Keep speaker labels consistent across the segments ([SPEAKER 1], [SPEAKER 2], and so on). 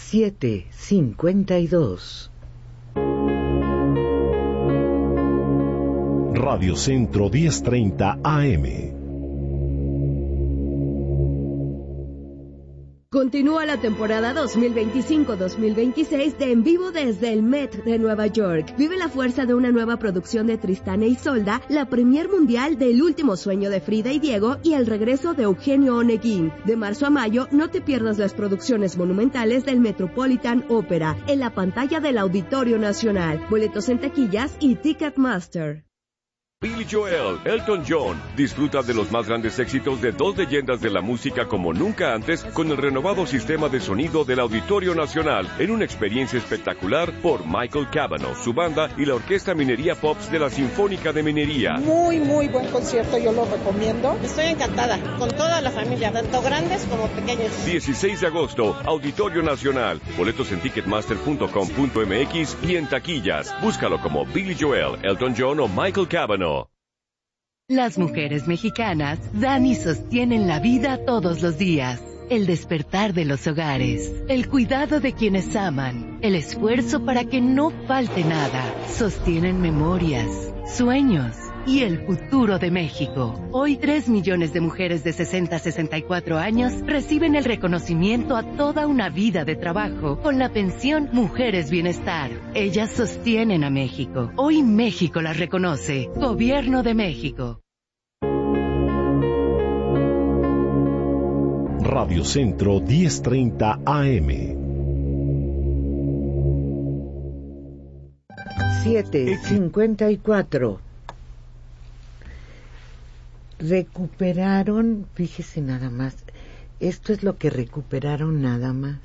[SPEAKER 1] 7:52.
[SPEAKER 2] Radio Centro 1030 AM.
[SPEAKER 3] Continúa la temporada 2025-2026 de En Vivo desde el Met de Nueva York. Vive la fuerza de una nueva producción de Tristán e Isolda, la premier mundial del Último Sueño de Frida y Diego y el regreso de Eugenio Oneguín. De marzo a mayo, no te pierdas las producciones monumentales del Metropolitan Opera en la pantalla del Auditorio Nacional. Boletos en taquillas y Ticketmaster.
[SPEAKER 4] Billy Joel, Elton John, disfruta de los más grandes éxitos de dos leyendas de la música como nunca antes con el renovado sistema de sonido del Auditorio Nacional en una experiencia espectacular por Michael Cavanaugh, su banda y la Orquesta Minería Pops de la Sinfónica de Minería.
[SPEAKER 5] Muy buen concierto, yo lo recomiendo. Estoy encantada, con toda la familia, tanto grandes como pequeños.
[SPEAKER 4] 16 de agosto, Auditorio Nacional. Boletos en ticketmaster.com.mx y en taquillas. Búscalo como Billy Joel, Elton John o Michael Cavanaugh.
[SPEAKER 6] Las mujeres mexicanas dan y sostienen la vida todos los días. El despertar de los hogares, el cuidado de quienes aman, el esfuerzo para que no falte nada. Sostienen memorias, sueños y el futuro de México. Hoy 3 millones de mujeres de 60 a 64 años reciben el reconocimiento a toda una vida de trabajo con la pensión Mujeres Bienestar. Ellas sostienen a México. Hoy México las reconoce. Gobierno de México.
[SPEAKER 2] Radio Centro 1030 AM.
[SPEAKER 1] 7:54. Recuperaron, fíjese nada más, esto es lo que recuperaron nada más,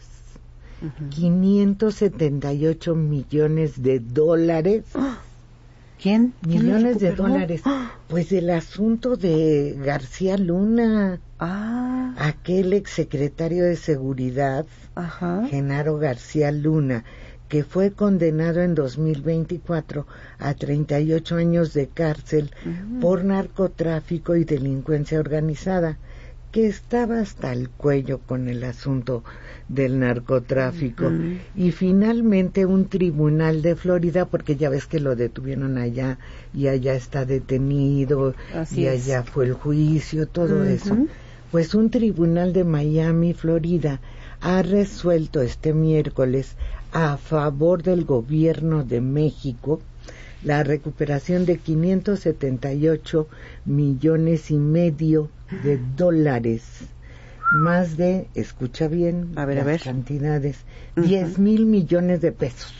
[SPEAKER 1] 578 millones de dólares.
[SPEAKER 7] ¿Quién?
[SPEAKER 1] Millones de dólares. Pues el asunto de García Luna, aquel exsecretario de Seguridad, Genaro García Luna, que fue condenado en 2024 a 38 años de cárcel por narcotráfico y delincuencia organizada, que estaba hasta el cuello con el asunto del narcotráfico. Y finalmente un tribunal de Florida, porque ya ves que lo detuvieron allá y allá está detenido, y allá fue el juicio, todo eso. Pues un tribunal de Miami, Florida, ha resuelto este miércoles a favor del gobierno de México la recuperación de 578 millones y medio de dólares, más de, escucha bien, las cantidades, 10,000 millones de pesos,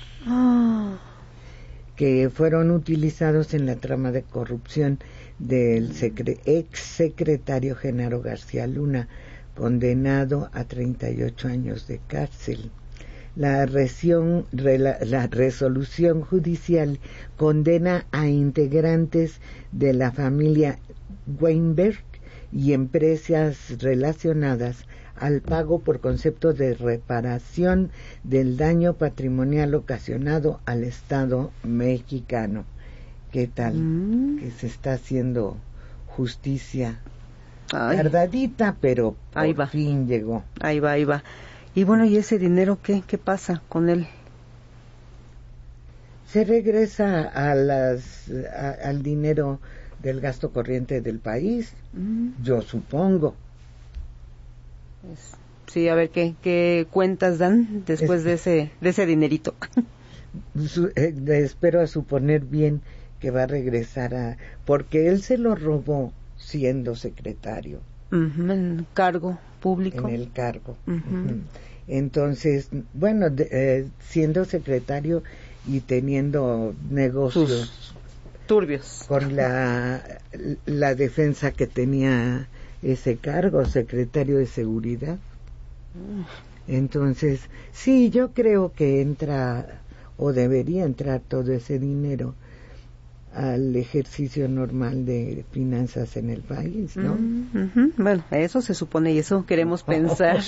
[SPEAKER 1] que fueron utilizados en la trama de corrupción del ex secretario Genaro García Luna, condenado a 38 años de cárcel. La resolución judicial condena a integrantes de la familia Weinberg y empresas relacionadas al pago por concepto de reparación del daño patrimonial ocasionado al Estado mexicano. ¿Qué tal? Que se está haciendo justicia tardadita, pero por fin llegó.
[SPEAKER 7] Ahí va. Y bueno, ¿y ese dinero qué pasa con él?
[SPEAKER 1] Se regresa al dinero del gasto corriente del país, yo supongo.
[SPEAKER 7] Sí, a ver qué cuentas dan después de ese dinerito.
[SPEAKER 1] Espero a suponer bien que va a regresar porque él se lo robó siendo secretario.
[SPEAKER 7] En cargo público.
[SPEAKER 1] En el cargo. Entonces, bueno, siendo secretario y teniendo negocios
[SPEAKER 7] turbios
[SPEAKER 1] con la defensa que tenía ese cargo, secretario de Seguridad. Entonces, sí, yo creo que entra o debería entrar todo ese dinero al ejercicio normal de finanzas en el país, ¿no?
[SPEAKER 7] Bueno, eso se supone y eso queremos pensar.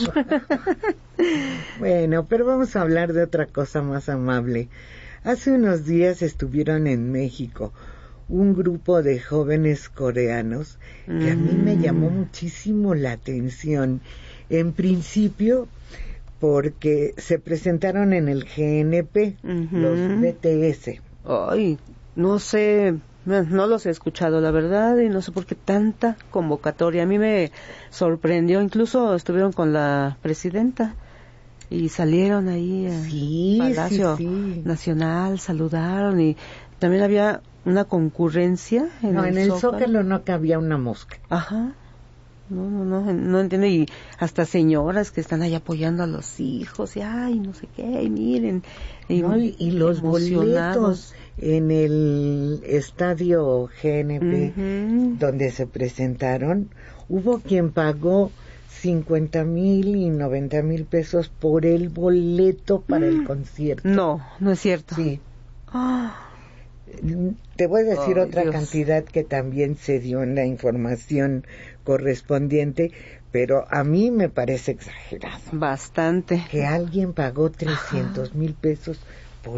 [SPEAKER 1] Bueno, pero vamos a hablar de otra cosa más amable. Hace unos días estuvieron en México un grupo de jóvenes coreanos que a mí me llamó muchísimo la atención. En principio, porque se presentaron en el GNP, los BTS.
[SPEAKER 7] Ay, no sé, no los he escuchado, la verdad, y no sé por qué tanta convocatoria. A mí me sorprendió, incluso estuvieron con la presidenta y salieron ahí al Palacio Nacional, saludaron, y también había una concurrencia en el
[SPEAKER 1] Zócalo no cabía una mosca.
[SPEAKER 7] Ajá. No entiendo, y hasta señoras que están ahí apoyando a los hijos, y ay, no sé qué, y miren,
[SPEAKER 1] y los boletos en el estadio GNP, donde se presentaron, hubo quien pagó 50,000 y 90,000 pesos por el boleto para el concierto.
[SPEAKER 7] No es cierto.
[SPEAKER 1] Sí. Te voy a decir otra cantidad que también se dio en la información correspondiente, pero a mí me parece exagerado.
[SPEAKER 7] Bastante.
[SPEAKER 1] Que alguien pagó 300,000 pesos